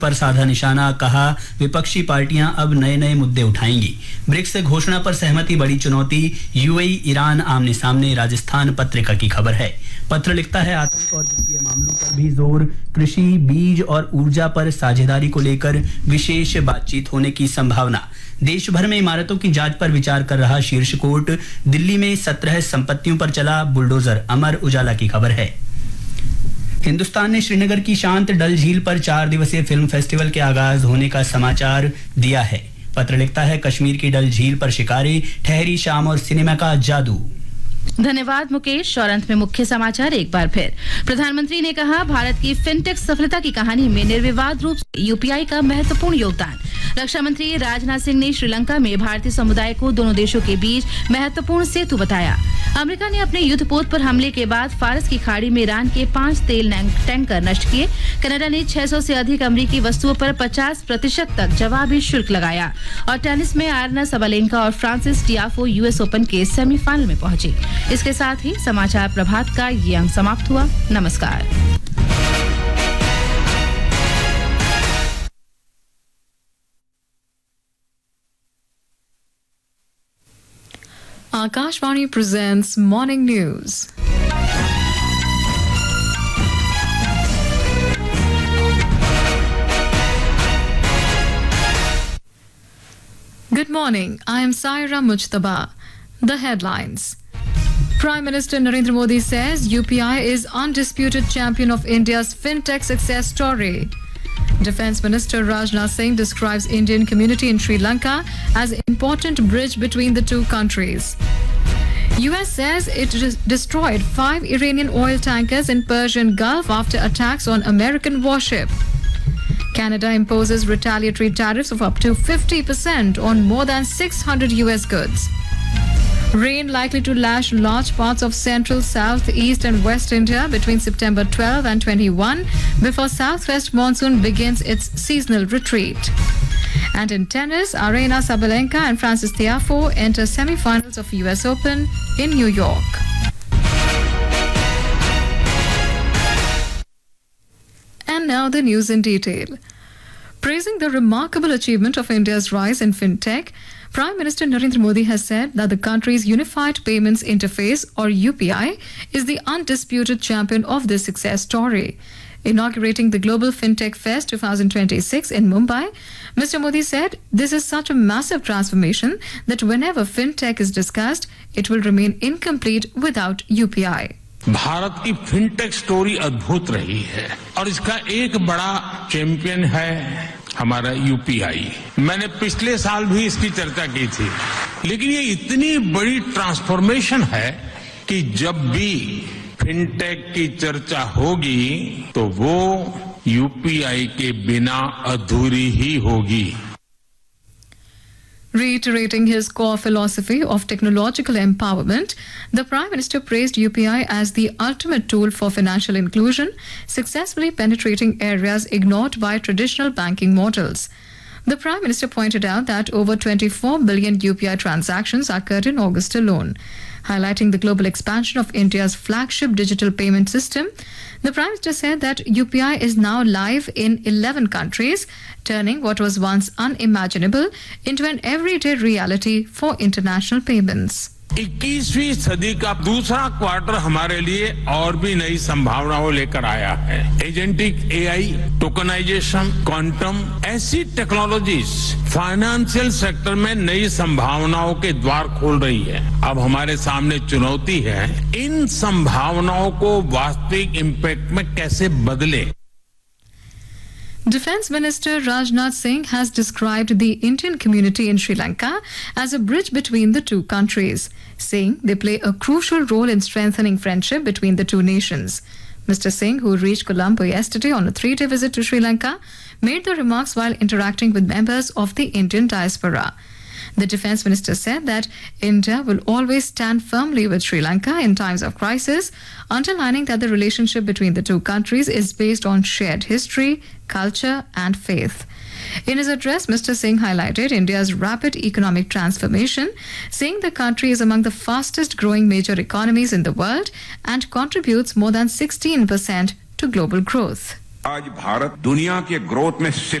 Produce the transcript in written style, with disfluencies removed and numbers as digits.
पर साधा निशाना, कहा विपक्षी पार्टियां अब नए नए मुद्दे उठाएंगी। ब्रिक्स घोषणा पर सहमति बड़ी चुनौती, यूएई ईरान आमने सामने, राजस्थान पत्रिका की खबर है। पत्र लिखता है आतंक और वित्तीय मामलों पर भी जोर, कृषि, बीज और ऊर्जा पर साझेदारी को लेकर विशेष बातचीत होने की संभावना। देश भर में इमारतों की जांच पर विचार कर रहा शीर्ष कोर्ट, दिल्ली में 17 संपत्तियों पर चला बुलडोजर, अमर उजाला की खबर है। हिंदुस्तान ने श्रीनगर की शांत डल झील पर 4 दिवसीय फिल्म फेस्टिवल के आगाज होने का समाचार दिया है। पत्र लिखता है कश्मीर की डल झील पर शिकारी, ठहरी शाम और सिनेमा का जादू। धन्यवाद मुकेश। और अंत में मुख्य समाचार एक बार फिर। प्रधानमंत्री ने कहा भारत की फिनटेक सफलता की कहानी में निर्विवाद रूप से यूपीआई का महत्वपूर्ण योगदान। रक्षा मंत्री राजनाथ सिंह ने श्रीलंका में भारतीय समुदाय को दोनों देशों के बीच महत्वपूर्ण सेतु बताया। अमेरिका ने अपने युद्धपोत पर हमले के बाद फारस की खाड़ी में ईरान के 5 तेल टैंकर नष्ट किए। कनाडा ने 600 से अधिक अमेरिकी वस्तुओं पर 50% तक जवाबी शुल्क लगाया। और टेनिस में आर्ना सबालेंका और फ्रांसिस टियाफो यूएस ओपन के सेमीफाइनल में पहुंचे। इसके साथ ही समाचार प्रभात का ये अंक समाप्त हुआ। नमस्कार। Akashvani presents Morning News. Good morning. I am Saira Mujtaba. The headlines. Prime Minister Narendra Modi says UPI is undisputed champion of India's fintech success story. Defence Minister Rajnath Singh describes Indian community in Sri Lanka as an important bridge between the two countries. US says it destroyed 5 Iranian oil tankers in Persian Gulf after attacks on American warship. Canada imposes retaliatory tariffs of up to 50% on more than 600 US goods. Rain likely to lash large parts of central, south, east and west India between September 12 and 21 before southwest monsoon begins its seasonal retreat. And in tennis, Aryna Sabalenka and Francis Tiafoe enter semi-finals of US Open in New York. And now the news in detail. Praising the remarkable achievement of India's rise in fintech, Prime Minister Narendra Modi has said that the country's Unified Payments Interface, or UPI, is the undisputed champion of this success story. Inaugurating the Global FinTech Fest 2026 in Mumbai, Mr. Modi said, "This is such a massive transformation that whenever fintech is discussed, it will remain incomplete without UPI." Bharat की fintech story अद्भुत रही है और इसका एक बड़ा champion है हमारा यूपीआई। मैंने पिछले साल भी इसकी चर्चा की थी, लेकिन ये इतनी बड़ी ट्रांसफॉर्मेशन है कि जब भी फिनटेक की चर्चा होगी तो वो यूपीआई के बिना अधूरी ही होगी। Reiterating his core philosophy of technological empowerment, the Prime Minister praised UPI as the ultimate tool for financial inclusion, successfully penetrating areas ignored by traditional banking models. The Prime Minister pointed out that over 24 billion UPI transactions occurred in August alone. Highlighting the global expansion of India's flagship digital payment system, the Prime Minister said that UPI is now live in 11 countries, turning what was once unimaginable into an everyday reality for international payments. 21वीं सदी का दूसरा quarter हमारे लिए और भी नई संभावनाओं लेकर आया है। एजेंटिक एआई, टोकनाइजेशन, क्वांटम, ऐसी टेक्नोलॉजीज फाइनेंशियल सेक्टर में नई संभावनाओं के द्वार खोल रही है। अब हमारे सामने चुनौती है इन संभावनाओं को वास्तविक इम्पैक्ट में कैसे बदले। Defence Minister Rajnath Singh has described the Indian community in Sri Lanka as a bridge between the two countries, saying they play a crucial role in strengthening friendship between the two nations. Mr. Singh, who reached Colombo yesterday on a 3-day visit to Sri Lanka, made the remarks while interacting with members of the Indian diaspora. The Defence Minister said that India will always stand firmly with Sri Lanka in times of crisis, underlining that the relationship between the two countries is based on shared history, culture and faith. In his address, Mr. Singh highlighted India's rapid economic transformation, saying the country is among the fastest growing major economies in the world and contributes more than 16% to global growth. आज भारत दुनिया के growth में